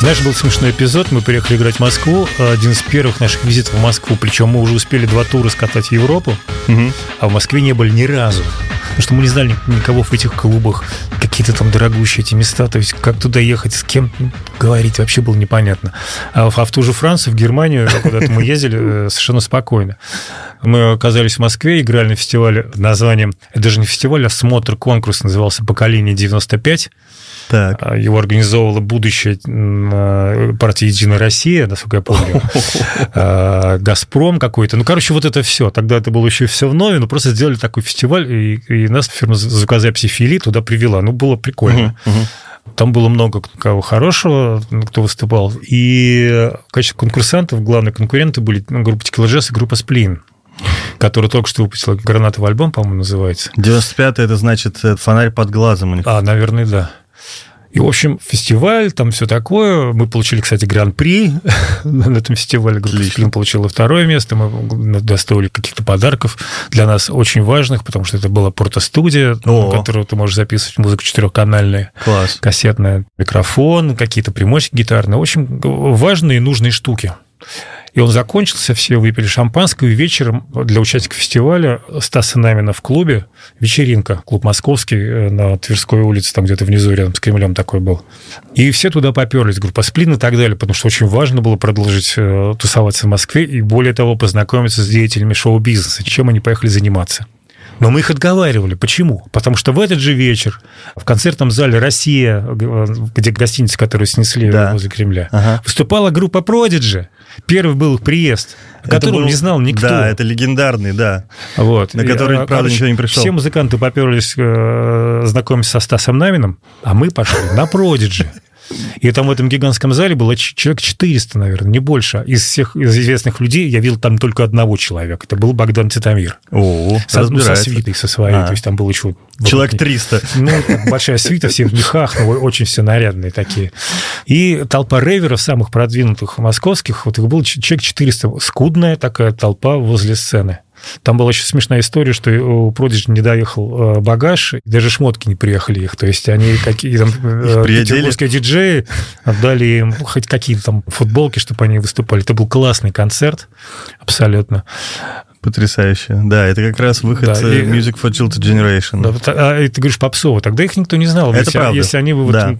Знаешь, был смешной эпизод. Мы приехали играть в Москву. Один из первых наших визитов в Москву. Причем мы уже успели 2 тура скатать в Европу, а в Москве не были ни разу. Потому что мы не знали никого в этих клубах, какие-то там дорогущие эти места. То есть как туда ехать, с кем говорить, вообще было непонятно. А в ту же Францию, в Германию, куда-то мы ездили совершенно спокойно. Мы оказались в Москве, играли на фестивале под названием, это даже не фестиваль, а смотр-конкурс, назывался «Поколение 95». Так. Его организовывала будущая партия «Единая Россия», насколько я помню, «Газпром» какой-то. Ну, короче, вот это все. Тогда это было еще все в нове, но просто сделали такой фестиваль, и нас фирма звукозаписи «Фили» туда привела. Ну, было прикольно. Там было много кого хорошего, кто выступал. И в качестве конкурсантов главные конкуренты были группа Tequila Jazz и группа Сплин, которая только что выпустила «Гранатовый альбом», по-моему, называется. 95-й, это значит «Фонарь под глазом» у них. Наверное, да. И, в общем, фестиваль, там все такое. Мы получили, кстати, гран-при на этом фестивале. Группа «Сплин» получила 2 место. Мы доставили каких-то подарков для нас очень важных, потому что это была портостудия, на которую ты можешь записывать музыку 4-канальная, кассетная, микрофон, какие-то примочки гитарные. Очень важные и нужные штуки. И он закончился, все выпили шампанское, и вечером для участников фестиваля Стаса Намина в клубе вечеринка, клуб московский на Тверской улице, там где-то внизу, рядом с Кремлем такой был. И все туда поперлись, группа «Сплин» и так далее, потому что очень важно было продолжить тусоваться в Москве и, более того, познакомиться с деятелями шоу-бизнеса, чем они поехали заниматься. Но мы их отговаривали. Почему? Потому что в этот же вечер в концертном зале «Россия», где гостиница, которую снесли возле Кремля, выступала группа Prodigy. Первый был их приезд, о котором не знал никто. Да, это легендарный, да. Вот. На который, правда, ничего не пришел. Все музыканты поперлись знакомиться со Стасом Наминым, а мы пошли на Prodigy. И там в этом гигантском зале было человек 400, наверное, не больше. Из всех известных людей я видел там только одного человека. Это был Богдан Титамир. Со свитой со своей. То есть там был еще... Человек 300. Ну, большая свита, все в мехах, но очень все нарядные такие. И толпа реверов, самых продвинутых московских, вот их было человек 400. Скудная такая толпа возле сцены. Там была еще смешная история, что у Prodigy не доехал багаж, и даже шмотки не приехали их. То есть они какие-то петербургские диджеи отдали им хоть какие-то там футболки, чтобы они выступали. Это был классный концерт, абсолютно. Потрясающе. Да, это как раз выход Music for Children's Generation. Да, ты говоришь попсово, тогда их никто не знал. Это правда. Если они...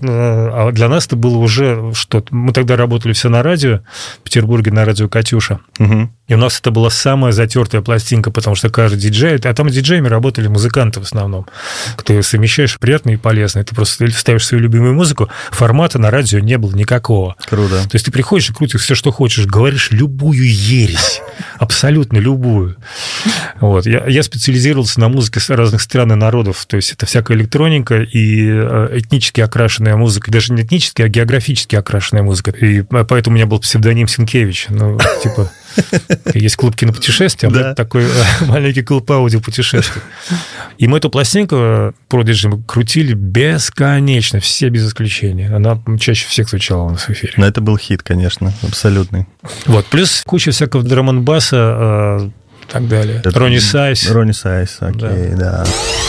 А для нас это было уже что-то... Мы тогда работали все на радио, в Петербурге на радио «Катюша». И у нас это была самая затертая пластинка, потому что каждый диджей... А там с диджеями работали музыканты в основном. Ты совмещаешь приятное и полезное. Ты просто ставишь свою любимую музыку. Формата на радио не было никакого. Круто. То есть ты приходишь и крутишь все, что хочешь. Говоришь любую ересь. Абсолютно любую. Вот. Я специализировался на музыке с разных стран и народов. То есть это всякая электроника и этнически окрашенная музыка. Даже не этнически, а географически окрашенная музыка. И поэтому у меня был псевдоним Сенкевич. Ну, типа... Есть клуб кинопутешествий, а это такой маленький клуб аудиопутешествий. И мы эту пластинку Prodigy крутили бесконечно, все без исключения. Она чаще всех звучала у нас в эфире. Но это был хит, конечно, абсолютный. Вот, плюс куча всякого драм-н-баса и так далее. Ронни Сайз. Окей, да.